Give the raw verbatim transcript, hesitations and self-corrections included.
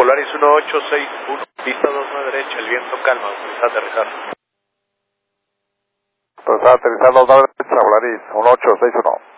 Volaris uno ocho seis uno, pista dos nueve derecha, el viento calma, autoriza aterrizar. Autorizado aterrizar dos nueve derecha, Volaris uno ocho seis uno.